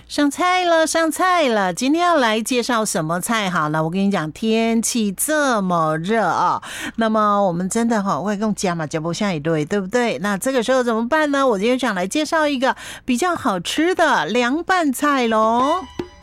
上菜了，上菜了！今天要来介绍什么菜好了？我跟你讲，天气这么热啊，那么我们真的会用加嘛，加不下一堆，对不对？那这个时候怎么办呢？我今天想来介绍一个比较好吃的凉拌菜咯。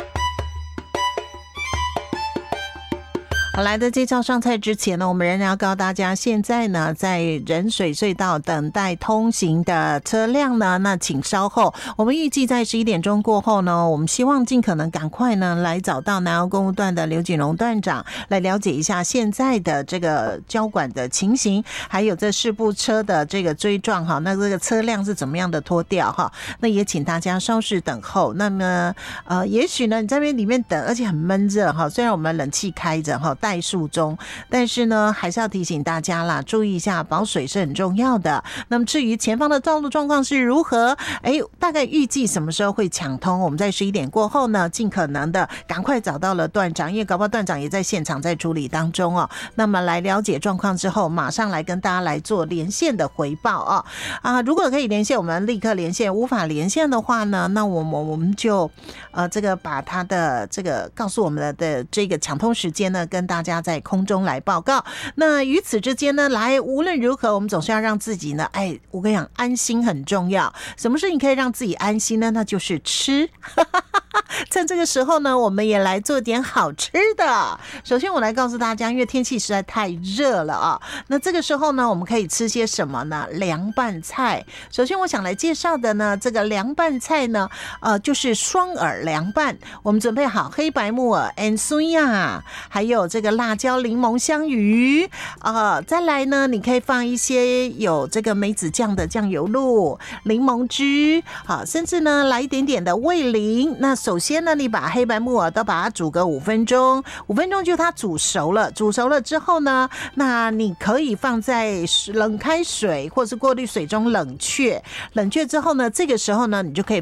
好，来的介绍上菜之前呢，我们仍然要告诉大家，现在呢在仁水隧道等待通行的车辆呢，那请稍后。我们预计在11点钟过后呢，我们希望尽可能赶快呢来找到南澳公路段的刘锦荣段长，来了解一下现在的这个交管的情形，还有这事故车的这个追撞哈，那这个车辆是怎么样的拖掉哈？那也请大家稍事等候。那么也许呢你在里面等，而且很闷热哈，虽然我们冷气开着哈。怠速中，但是呢，还是要提醒大家啦，注意一下保水是很重要的。那么至于前方的道路状况是如何，大概预计什么时候会抢通？我们在11点过后呢，尽可能的赶快找到了段长，因为搞不好段长也在现场在处理当中哦。那么来了解状况之后，马上来跟大家来做连线的回报如果可以连线，我们立刻连线；无法连线的话呢，那我们就这个把他的这个告诉我们的这个抢通时间呢，跟大家在空中来报告。那于此之间呢，无论如何，我们总是要让自己呢，我跟你讲，安心很重要。什么事情可以让自己安心呢？那就是吃。在这个时候呢，我们也来做点好吃的。首先我来告诉大家，因为天气实在太热了那这个时候呢，我们可以吃些什么呢？凉拌菜。首先我想来介绍的呢，这个凉拌菜呢，就是双耳凉拌。我们准备好黑白木耳、酸呀，还有这个辣椒、柠檬、香鱼再来呢，你可以放一些有这个梅子酱的酱油露、柠檬汁甚至呢来一点点的味淋。那首先呢，你把黑白木耳都把它煮个5分钟，5分钟就它煮熟了。煮熟了之后呢，那你可以放在冷开水或是过滤水中冷却。冷却之后呢，这个时候呢，你就可以